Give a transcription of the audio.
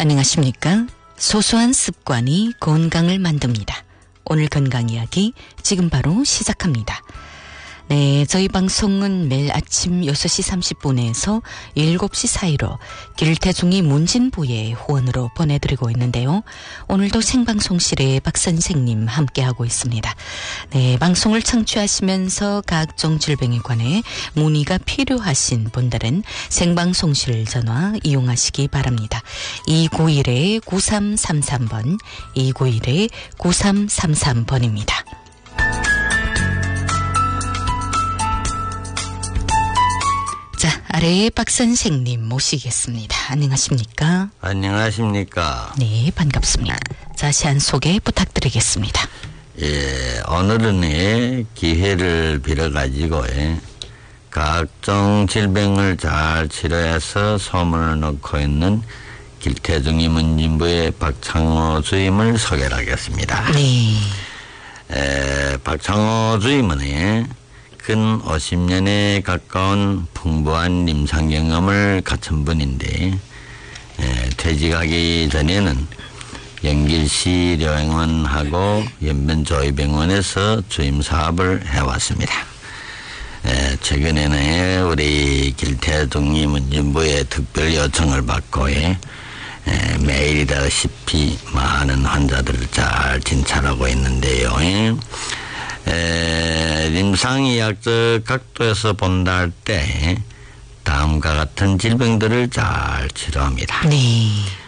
안녕하십니까? 소소한 습관이 건강을 만듭니다. 오늘 건강 이야기 지금 바로 시작합니다. 네, 저희 방송은 매일 아침 6시 30분에서 7시 사이로 길태중이 문진부의 후원으로 보내드리고 있는데요. 오늘도 생방송실에 박 선생님 함께하고 있습니다. 네, 방송을 청취하시면서 각종 질병에 관해 문의가 필요하신 분들은 생방송실 전화 이용하시기 바랍니다. 291-9333번, 291-9333번입니다. 자, 아래에 박 선생님 모시겠습니다. 안녕하십니까? 안녕하십니까? 네, 반갑습니다. 자세한 소개 부탁드리겠습니다. 예, 오늘은 기회를 빌어가지고 각종 질병을 잘 치료해서 소문을 넣고 있는 길태중이 문진부의 박창호 주임을 소개하겠습니다. 네. 박창호 주임은 근 50년에 가까운 풍부한 임상 경험을 갖춘 분인데 퇴직하기 전에는 영길시 료행원하고 연변조의병원에서 주임 사업을 해왔습니다. 최근에는 우리 길태중이 문진부의 특별 요청을 받고 매일이다시피 많은 환자들을 잘 진찰하고 있는데요. 임상의학적 각도에서 본다 할 때 다음과 같은 질병들을 잘 치료합니다. 네.